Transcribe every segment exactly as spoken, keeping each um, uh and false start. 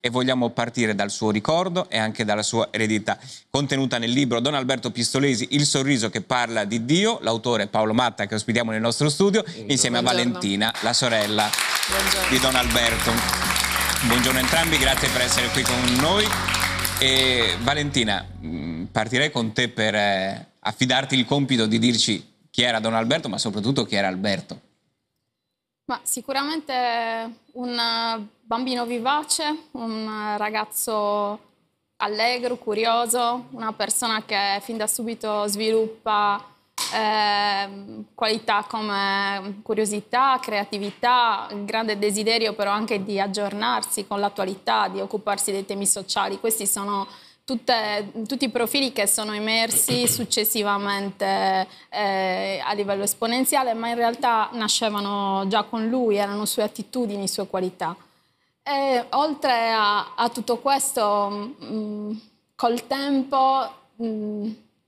e vogliamo partire dal suo ricordo e anche dalla sua eredità, contenuta nel libro Don Alberto Pistolesi, Il sorriso che parla di Dio. L'autore è Paolo Matta, che ospitiamo nel nostro studio, insieme a Buongiorno. Valentina, la sorella Buongiorno. di Don Alberto. Buongiorno a entrambi, grazie per essere qui con noi. E Valentina, partirei con te per eh, affidarti il compito di dirci chi era Don Alberto, ma soprattutto chi era Alberto. Ma sicuramente un bambino vivace, un ragazzo allegro, curioso, una persona che fin da subito sviluppa eh, qualità come curiosità, creatività, il grande desiderio però anche di aggiornarsi con l'attualità, di occuparsi dei temi sociali. Questi sono Tutte, tutti i profili che sono emersi successivamente eh, a livello esponenziale, ma in realtà nascevano già con lui, erano sue attitudini, sue qualità. E oltre a, a tutto questo, mh, col tempo mh,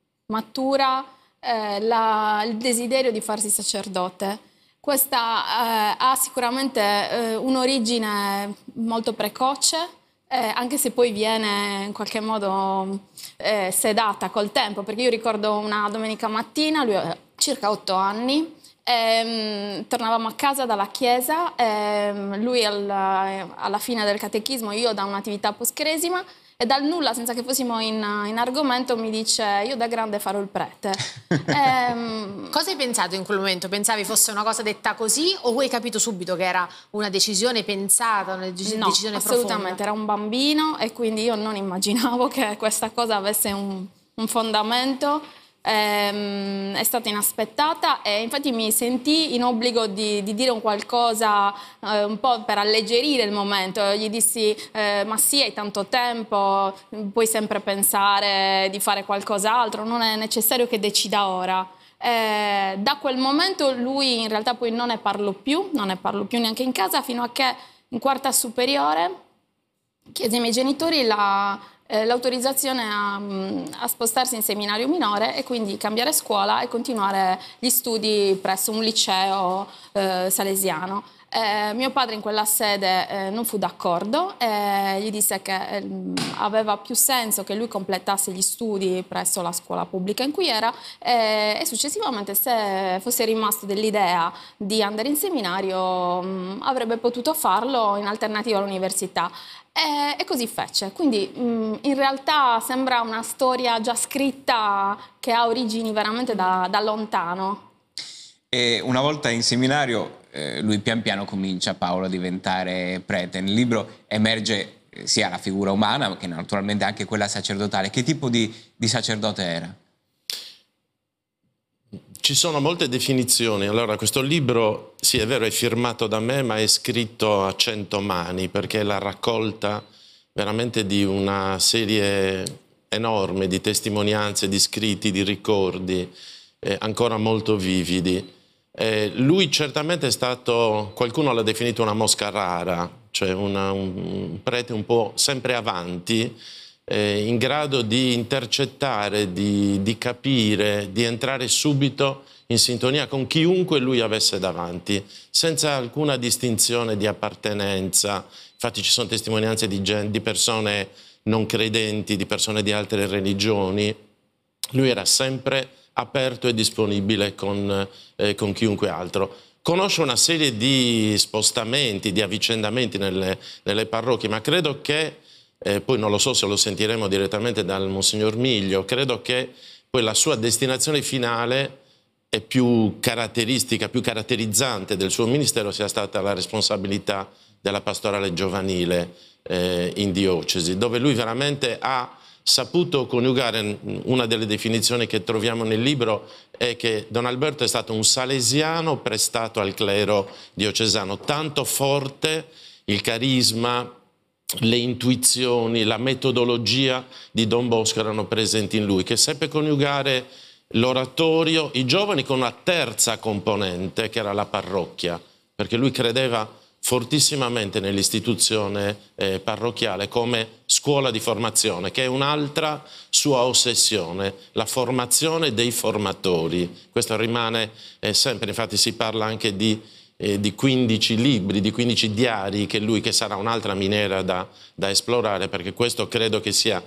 matura eh, la, il desiderio di farsi sacerdote. Questa eh, ha sicuramente eh, un'origine molto precoce, Eh, anche se poi viene in qualche modo eh, sedata col tempo, perché io ricordo una domenica mattina, lui aveva circa otto anni, ehm, tornavamo a casa dalla chiesa, ehm, lui al, alla fine del catechismo, io da un'attività post-cresima, e dal nulla, senza che fossimo in, in argomento, mi dice: io da grande farò il prete. ehm, Cosa hai pensato in quel momento? Pensavi fosse una cosa detta così o hai capito subito che era una decisione pensata, una dec no, decisione assolutamente, profonda? era un bambino e quindi io non immaginavo che questa cosa avesse un, un fondamento. Ehm, è stata inaspettata e infatti mi sentii in obbligo di, di dire un qualcosa eh, un po' per alleggerire il momento. Gli dissi eh, ma sì, hai tanto tempo, puoi sempre pensare di fare qualcos'altro, non è necessario che decida ora. Eh, da quel momento lui in realtà poi non ne parlò più, non ne parlò più neanche in casa, fino a che in quarta superiore chiese ai miei genitori la Eh, l'autorizzazione a, a spostarsi in seminario minore e quindi cambiare scuola e continuare gli studi presso un liceo eh, salesiano. Eh, mio padre in quella sede eh, non fu d'accordo e gli disse che eh, aveva più senso che lui completasse gli studi presso la scuola pubblica in cui era eh, e successivamente, se fosse rimasto dell'idea di andare in seminario, mh, avrebbe potuto farlo in alternativa all'università. E, e così fece. Quindi mh, in realtà sembra una storia già scritta che ha origini veramente da, da lontano. E una volta in seminario eh, lui pian piano comincia, Paolo, a diventare prete. Nel libro emerge eh, sia la figura umana che naturalmente anche quella sacerdotale. Che tipo di, di sacerdote era? Ci sono molte definizioni. Allora, questo libro, sì, è vero, è firmato da me, ma è scritto a cento mani, perché è la raccolta veramente di una serie enorme di testimonianze, di scritti, di ricordi, eh, ancora molto vividi. Eh, lui certamente è stato, qualcuno l'ha definito una mosca rara, cioè una, un, un prete un po' sempre avanti, Eh, in grado di intercettare, di, di capire, di entrare subito in sintonia con chiunque lui avesse davanti, senza alcuna distinzione di appartenenza. Infatti ci sono testimonianze di, gente, di persone non credenti, di persone di altre religioni. Lui era sempre aperto e disponibile con, eh, con chiunque altro. Conosce una serie di spostamenti, di avvicendamenti nelle, nelle parrocchie, ma credo che Eh, poi non lo so se lo sentiremo direttamente dal Monsignor Miglio, credo che poi la sua destinazione finale e più caratteristica, più caratterizzante del suo ministero sia stata la responsabilità della pastorale giovanile eh, in diocesi, dove lui veramente ha saputo coniugare. Una delle definizioni che troviamo nel libro è che Don Alberto è stato un salesiano prestato al clero diocesano, tanto forte il carisma, le intuizioni, la metodologia di Don Bosco erano presenti in lui, che seppe coniugare l'oratorio, i giovani, con una terza componente che era la parrocchia, perché lui credeva fortissimamente nell'istituzione eh, parrocchiale come scuola di formazione, che è un'altra sua ossessione, la formazione dei formatori. Questo rimane eh, sempre, infatti si parla anche di eh, di quindici libri, di quindici diari che lui, che sarà un'altra miniera da, da esplorare, perché questo credo che sia